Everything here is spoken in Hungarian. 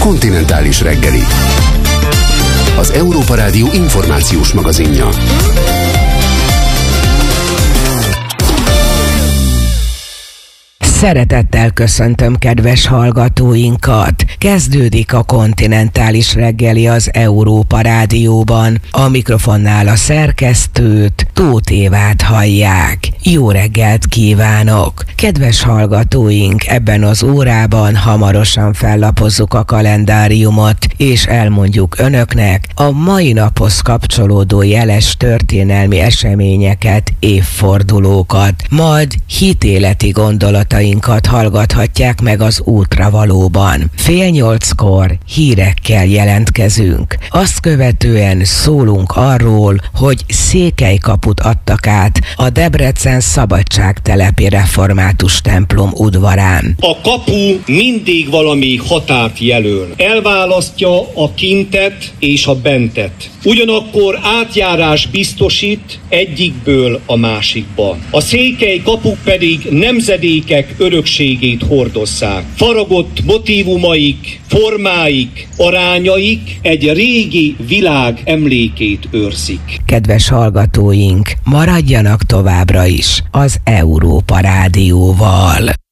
Kontinentális reggeli. Az Európa Rádió információs magazinja. Szeretettel köszöntöm kedves hallgatóinkat! Kezdődik a Kontinentális reggeli az Európa Rádióban. A mikrofonnál a szerkesztőt, Tóth Évát hallják. Jó reggelt kívánok! Kedves hallgatóink, ebben az órában hamarosan fellapozzuk a kalendáriumot, és elmondjuk önöknek a mai naphoz kapcsolódó jeles történelmi eseményeket, évfordulókat, majd hitéleti gondolatainkat hallgathatják meg az útravalóban. 7:30 hírekkel jelentkezünk. Azt követően szólunk arról, hogy Székelykaput adtak át a Debrecen Szabadságtelepi református templom udvarán. A kapu mindig valami határt jelöl. Elválasztja a kintet és a bentet. Ugyanakkor átjárás biztosít egyikből a másikba. A székelykapuk pedig nemzedékek örökségét hordozzák. Faragott motívumaik, formáik, arányaik egy régi világ emlékét őrzik. Kedves hallgatóink, maradjanak továbbra is az Európa Rádióval.